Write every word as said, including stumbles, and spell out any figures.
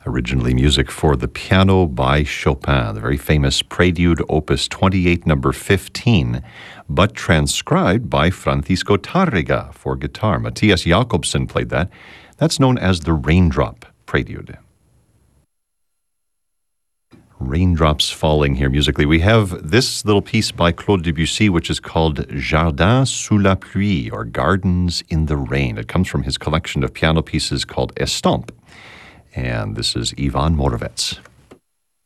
Originally music for the piano by Chopin, the very famous Prelude Opus twenty-eight, number fifteen, but transcribed by Francisco Tárrega for guitar. Matthias Jakobsen played that. That's known as the Raindrop Prelude. Raindrops falling here musically. We have this little piece by Claude Debussy, which is called Jardin sous la pluie, or Gardens in the Rain. It comes from his collection of piano pieces called Estampes. And this is Ivan Moravec.